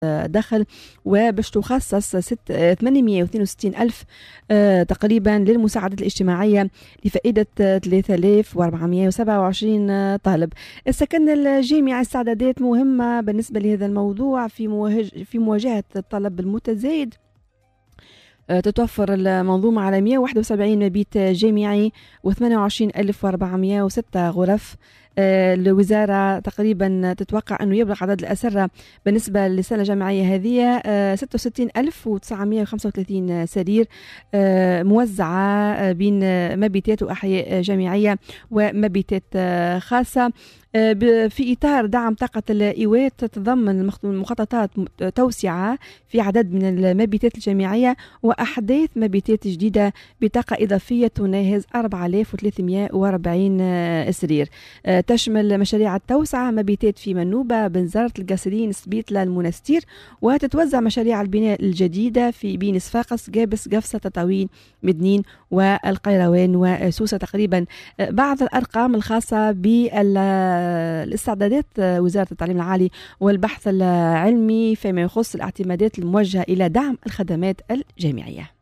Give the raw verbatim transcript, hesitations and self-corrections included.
دخل، وباش تخصص ثمانمئة واثنين وستين ألف تقريبا للمساعدة الاجتماعية لفائدة ثلاثة آلاف وأربعمئة وسبعة وعشرين طالب. السكن الجامعي استعدادات مهمة بالنسبة لهذا الموضوع في مواجهة في مواجهة الطلب المتزايد. تتوفر المنظومة على مئة وواحد وسبعين مبيت جامعي وثمانية وعشرين ألف وأربعمئة وستة غرف. الوزارة تقريبا تتوقع أنه يبلغ عدد الأسرة بالنسبة للسنة الجامعية هذه ستة وستين ألف وتسعمئة وخمسة وثلاثين سرير موزعة بين مبيتات وأحياء جامعية ومبيتات خاصة. في إطار دعم طاقة الإيواء تتضمن المخططات توسعة في عدد من المبيتات الجامعية وأحداث مبيتات جديدة بطاقة إضافية تناهز أربعة آلاف وثلاثمئة وأربعين سرير. تشمل مشاريع التوسعة مبيتات في منوبة، بنزرت، القصرين، سبيتلا، المنستير، وتتوزع مشاريع البناء الجديدة في بين صفاقس، قابس، قفصة، تطاوين، مدنين والقيروان وسوسة. تقريبا بعض الأرقام الخاصة بالاستعدادات وزارة التعليم العالي والبحث العلمي فيما يخص الاعتمادات الموجهة إلى دعم الخدمات الجامعية.